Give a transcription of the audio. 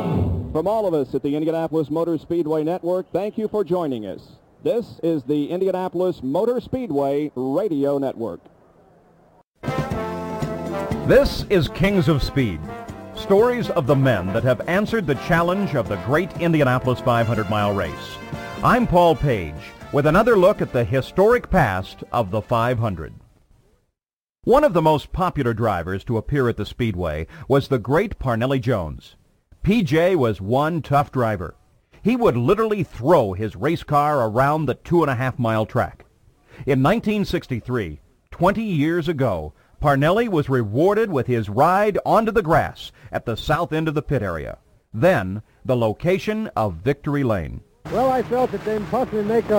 From all of us at the Indianapolis Motor Speedway Network, thank you for joining us. This is the Indianapolis Motor Speedway Radio Network. This is Kings of Speed, stories of the men that have answered the challenge of the great Indianapolis 500-mile race. I'm Paul Page with another look at the historic past of the 500. One of the most popular drivers to appear at the Speedway was the great Parnelli Jones. PJ was one tough driver. He would literally throw his race car around the 2.5-mile track. In 1963, 20 years ago, Parnelli was rewarded with his ride onto the grass at the south end of the pit area, then the location of Victory Lane. Well, I felt that they possibly make a